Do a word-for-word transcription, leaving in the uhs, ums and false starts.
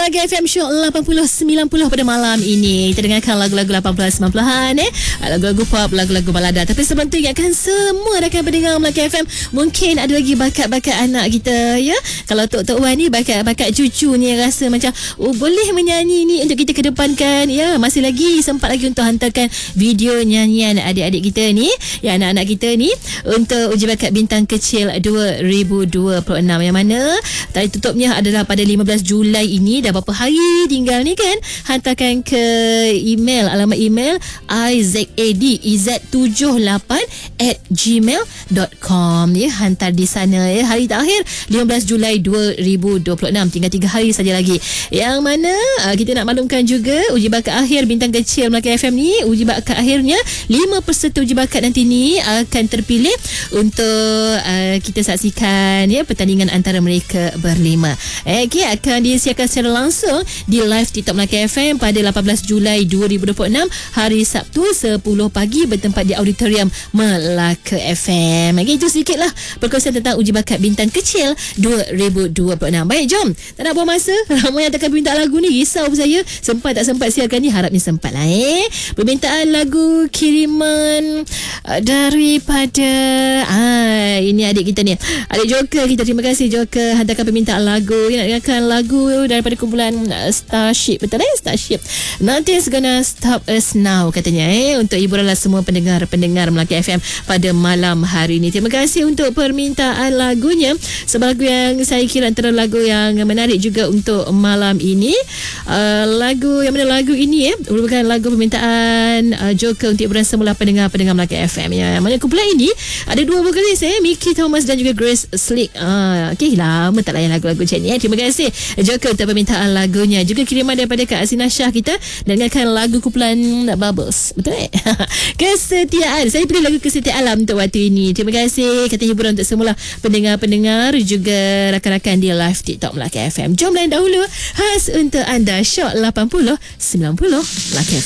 Melaka F M Show lapan puluh sembilan puluh pada malam ini. Kita dengarkan lagu-lagu lapan puluhan sembilan puluhan eh. Lagu-lagu pop, lagu-lagu balada. Tapi sebelum tu ingatkan semua rakan pendengar Melaka F M, mungkin ada lagi bakat-bakat anak kita ya. Kalau Tok-Tok Wan ni bakat-bakat cucu ni rasa macam oh boleh menyanyi ni untuk kita kedepankan ya. Masih lagi sempat lagi untuk hantarkan video nyanyian adik-adik kita ni, ya anak-anak kita ni untuk uji bakat bintang kecil dua ribu dua puluh enam yang mana tarikh tutupnya adalah pada lima belas Julai ini. Dah berapa hari tinggal ni kan. Hantarkan ke email, alamat email izad iz tujuh lapan at gmail dot com ya. Hantar di sana ya. Hari terakhir lima belas Julai dua ribu dua puluh enam, tinggal tiga hari saja lagi. Yang mana uh, kita nak maklumkan juga uji bakat akhir bintang kecil Melaka F M ni, uji bakat akhirnya lima peserta uji bakat nanti ni akan terpilih untuk uh, kita saksikan ya pertandingan antara mereka berlima. Eh, okay, akan disiarkan secara langsung di live TikTok Melaka F M pada lapan belas Julai dua ribu dua puluh enam hari Sabtu sepuluh pagi bertempat di auditorium Melaka F M. Okay, itu sedikitlah perkongsian tentang uji bakat bintang kecil dua ribu dua puluh enam. Baik, jom. Tak nak buang masa. Ramai yang akan minta lagu ni, risau saya. Sempat tak sempat siarkan ni, harapnya sempat lah eh. Permintaan lagu kiriman uh, daripada ah, ini adik kita ni, adik Joker kita. Terima kasih Joker hantarkan permintaan lagu. Ya, nak dengarkan lagu daripada kumpulan uh, Starship. Betul eh? Starship. Nothing's gonna stop us now katanya eh, untuk hiburanlah semua pendengar-pendengar Melaka F M pada malam hari ini. Terima kasih untuk permintaan lagunya. Sebuah lagu yang saya kira antara lagu yang menarik juga untuk malam ini. Uh, lagu yang mana lagu ini eh merupakan lagu permintaan uh, Joker untuk hiburan semula pendengar-pendengar Melaka F M ya. Mana kumpulan ini ada dua vokalis eh, Mickey Thomas dan juga Grace Slick. Ah, okey, lama tak layan lagu-lagu macam ni eh. Terima kasih Joker untuk permintaan lagunya. Juga kiriman daripada Kak Asina Shah kita dengarkan lagu kumpulan Bubbles. Betul eh? Kesetiaan. Saya pilih lagu Kesetiaan Alam untuk waktu ini. Terima kasih kata hiburan untuk semula pendengar-pendengar juga rakan-rakan di live TikTok Melaka F M. Jom lain dahulu khas untuk anda Shock lapan puluh sembilan puluh Melaka F M.